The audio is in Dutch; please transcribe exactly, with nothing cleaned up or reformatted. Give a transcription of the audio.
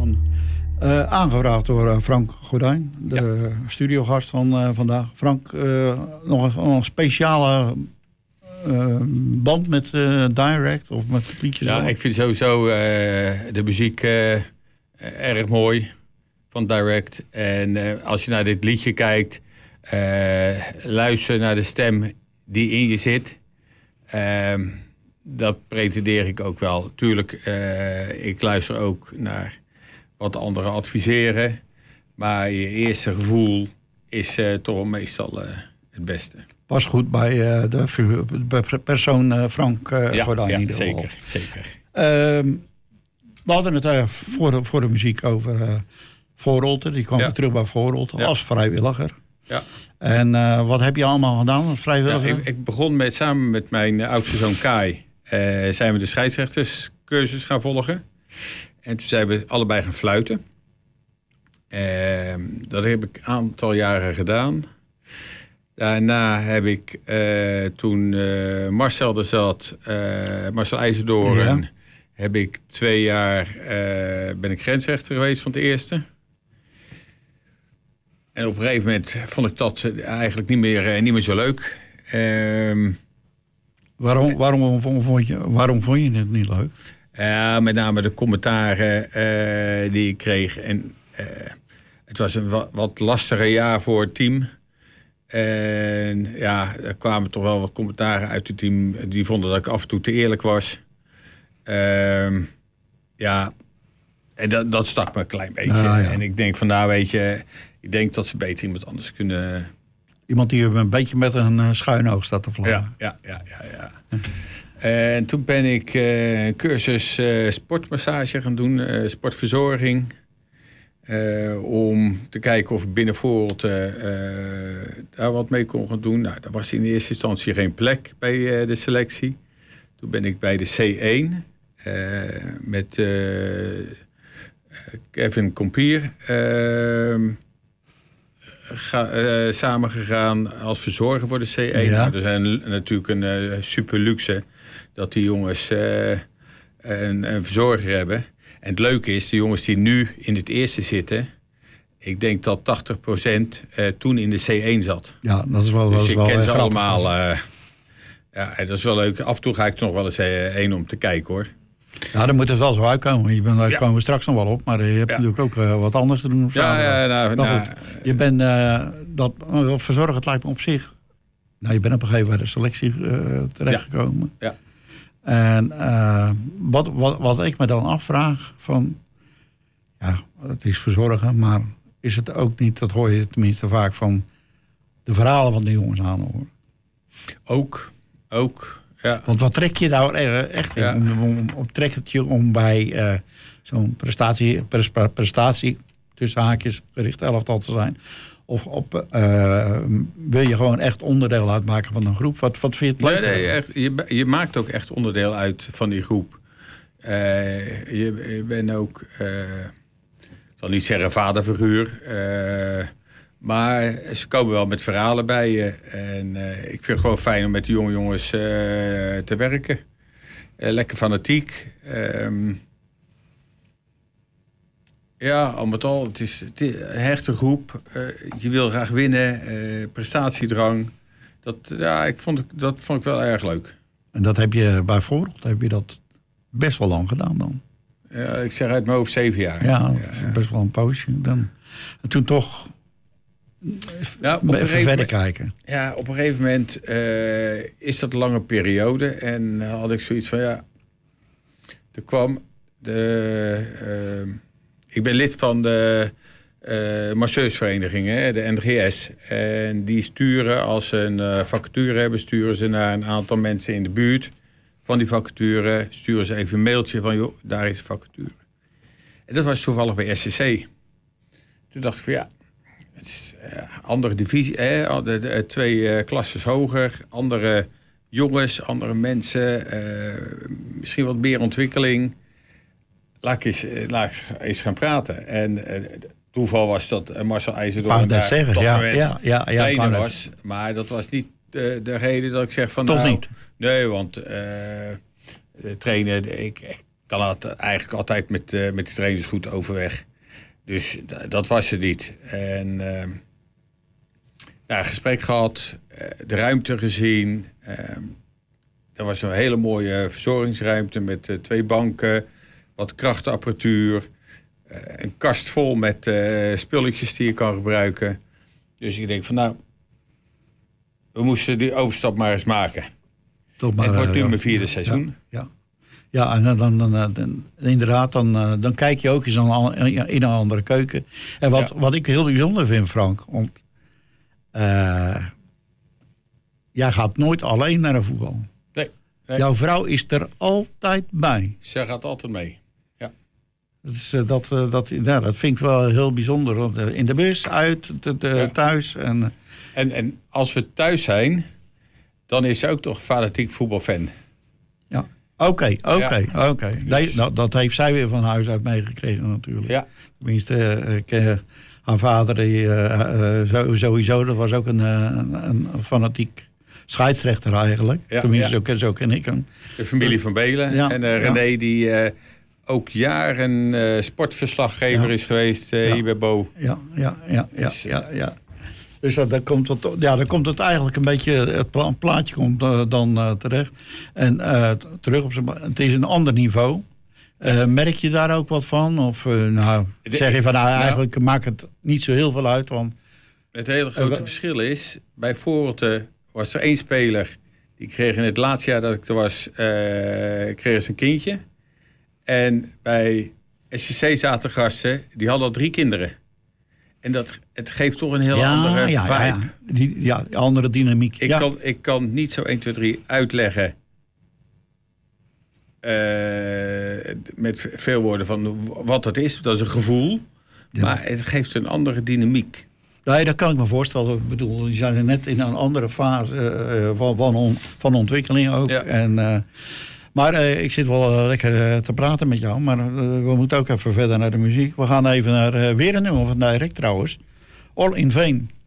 Jan. Uh, aangevraagd door uh, Frank Gordijn, de ja. studiogast van uh, vandaag. Frank, uh, nog een, nog een speciale uh, band met uh, Direct of met liedjes? Ja, al? Ik vind sowieso uh, de muziek uh, erg mooi van Direct. En uh, als je naar dit liedje kijkt, uh, luister naar de stem die in je zit. Uh, dat pretendeer ik ook wel. Tuurlijk, uh, ik luister ook naar wat anderen adviseren. Maar je eerste gevoel is uh, toch meestal uh, het beste. Pas goed bij uh, de persoon uh, Frank uh, ja, Gordijn. Ja, in ieder geval. zeker. zeker. Uh, we hadden het uh, voor, de, voor de muziek over uh, Voorholte. Die kwam ja. terug bij Voorholte ja. als vrijwilliger. Ja. En uh, wat heb je allemaal gedaan als vrijwilliger? Ja, ik, ik begon met, samen met mijn oudste zoon Kai. Uh, zijn we de scheidsrechterscursus gaan volgen. En toen zijn we allebei gaan fluiten. Uh, dat heb ik een aantal jaren gedaan. Daarna heb ik, uh, toen uh, Marcel er zat, uh, Marcel IJzerdoorn, ja. heb ik twee jaar, uh, ben ik grensrechter geweest van het eerste. En op een gegeven moment vond ik dat eigenlijk niet meer, uh, niet meer zo leuk. Uh, waarom, waarom, vond je, waarom vond je het niet leuk? Ja, met name de commentaren uh, die ik kreeg. En uh, het was een wat, wat lastiger jaar voor het team. En ja, er kwamen toch wel wat commentaren uit het team. Die vonden dat ik af en toe te eerlijk was. Uh, ja, en dat, dat stak me een klein beetje. Ah, ja. En ik denk van nou weet je, ik denk dat ze beter iemand anders kunnen... Iemand die een beetje met een uh, schuine oog staat te vlaggen. Ja, ja, ja, ja. ja. En toen ben ik uh, een cursus uh, sportmassage gaan doen, uh, sportverzorging. Uh, om te kijken of ik binnen Voorholte uh, daar wat mee kon gaan doen. Nou, daar was in eerste instantie geen plek bij uh, de selectie. Toen ben ik bij de C één uh, met uh, Kevin Kompier uh, ga, uh, samengegaan als verzorger voor de C één. Ja. Nou, er zijn natuurlijk een uh, super luxe dat die jongens uh, een, een verzorger hebben. En het leuke is, de jongens die nu in het eerste zitten, ik denk dat tachtig procent uh, toen in de C één zat. Ja, dat is wel. Dus dat is ik wel ken ze grappig, allemaal. Uh, ja, dat is wel leuk. Af en toe ga ik er nog wel eens één uh, om te kijken, hoor. Ja, dan moet het wel zo uitkomen. Je bent, daar ja. komen we straks nog wel op, maar je hebt ja. natuurlijk ook uh, wat anders te doen. Of ja, ja, nou, nou, goed. Je bent uh, dat uh, verzorgen, het lijkt me op zich. Nou, je bent op een gegeven moment bij de selectie uh, terechtgekomen. Ja. ja. En uh, wat, wat, wat ik me dan afvraag van, ja, het is verzorgen, maar is het ook niet, dat hoor je tenminste vaak van de verhalen van de jongens aan horen. Ook, ook, ja. Want wat trek je nou echt in? Ja. Om, om, om, trek het je om bij uh, zo'n prestatie, prestatie, tussen haakjes, gericht elftal te zijn? Of op, uh, wil je gewoon echt onderdeel uitmaken van een groep? Wat, wat vind je het leuk? Nee, nee, echt, je, je maakt ook echt onderdeel uit van die groep. Uh, je, je bent ook, uh, ik zal niet zeggen vaderfiguur, uh, maar ze komen wel met verhalen bij je. En uh, ik vind het gewoon fijn om met die jonge jongens uh, te werken. Uh, lekker fanatiek. Um, Ja, al met al. Het is, het is een hechte groep. Uh, je wil graag winnen. Uh, prestatiedrang. Dat, ja, ik vond, dat vond ik wel erg leuk. En dat heb je bij Voorholte, heb je dat best wel lang gedaan dan? Ja, ik zeg uit mijn hoofd zeven jaar. Ja, dat is ja, best wel een poosje. Dan. En toen toch ja, op even verder moment, kijken. Ja, op een gegeven moment uh, is dat een lange periode. En uh, had ik zoiets van, ja... Er kwam de... Uh, Ik ben lid van de uh, masseusvereniging, hè, de N G S. En die sturen, als ze een uh, vacature hebben, sturen ze naar een aantal mensen in de buurt van die vacature. Sturen ze even een mailtje van, joh, daar is een vacature. En dat was toevallig bij S C C. Toen dacht ik van, ja, het is uh, andere divisie, hè, de, de, twee uh, klasses hoger, andere jongens, andere mensen, uh, misschien wat meer ontwikkeling. Laat ik eens, laat ik eens gaan praten. En uh, toeval was dat uh, Marcel IJzerdoorn daar zeggen, op dat ja, moment ja, ja, ja, trainer was. Het. Maar dat was niet uh, de reden dat ik zeg van... Toch nou, niet? Nee, want uh, trainen... Ik, kan het eigenlijk altijd met, uh, met de trainers goed overweg. Dus d- dat was het niet. En uh, ja, gesprek gehad, uh, de ruimte gezien. Uh, er was een hele mooie verzorgingsruimte met uh, twee banken, wat krachtapparatuur. Uh, een kast vol met uh, spulletjes die je kan gebruiken. Dus ik denk van nou, we moesten die overstap maar eens maken. Toch maar, het wordt nu ja, mijn vierde ja, seizoen. Ja, ja. ja en dan, dan, dan, dan inderdaad, dan, dan kijk je ook eens aan, in een andere keuken. En wat, ja. wat ik heel bijzonder vind, Frank, want uh, jij gaat nooit alleen naar een voetbal. Nee, nee. Jouw vrouw is er altijd bij. Ze gaat altijd mee. Ja. Dat, is, dat, dat, ja, dat vind ik wel heel bijzonder. Want in de bus, uit, de, de, ja. thuis. En, en, en als we thuis zijn, dan is ze ook toch fanatiek voetbalfan. Ja, oké, oké, oké. Dat heeft zij weer van huis uit meegekregen natuurlijk. Ja. Tenminste, ik, uh, haar vader die, uh, uh, sowieso, dat was ook een, een, een fanatiek scheidsrechter eigenlijk. Ja, Tenminste, ja. Zo, zo ken ik hem. De familie van Belen. Ja, en uh, René ja. die uh, ook jaren uh, sportverslaggever ja. is geweest uh, ja. hier bij Bo. Ja, ja, ja, ja, dus, ja, ja. Dus dat, dat komt het, ja, dan komt het eigenlijk een beetje, het pla- plaatje komt uh, dan uh, terecht. En uh, terug op zijn, het is een ander niveau. Uh, merk je daar ook wat van? Of uh, nou, zeg je van nou, eigenlijk nou, maakt het niet zo heel veel uit. Want, het hele grote uh, verschil is, bij Vorelte was er één speler, die kreeg in het laatste jaar dat ik er was, uh, kreeg ze een kindje. En bij S C C zaten gasten, die hadden al drie kinderen. En dat, het geeft toch een heel ja, andere ja, vibe. Ja, ja. Die, ja, andere dynamiek. Ik, ja. kan, ik kan niet zo één, twee, drie uitleggen uh, met veel woorden van wat dat is. Dat is een gevoel. Ja. Maar het geeft een andere dynamiek. Nee, dat kan ik me voorstellen. Ik bedoel, die zijn net in een andere fase uh, van, van, on, van ontwikkeling ook. Ja. En, uh, maar uh, ik zit wel uh, lekker uh, te praten met jou. Maar uh, we moeten ook even verder naar de muziek. We gaan even naar uh, weer een nummer van Direct trouwens. All in Vain.